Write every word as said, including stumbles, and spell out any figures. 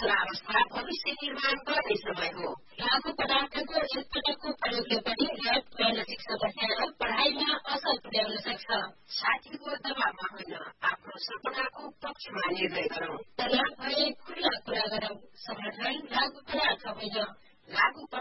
छोरा अवस्था भविष्य निर्माण गर्ने समय हो। लागू पदार्थको एकपटकको प्रयोगले पनि ल्याब बायोलोजिक समस्या पढाइमा असर पुर्याउन सक्छ। साथीको दबावमा होइन, आफ्नो सपनाको पक्षमा निर्णय गरौं। तयार भए खुल्ला कुरा गरौं। समाधान लागू पदार्थ होइन, लागू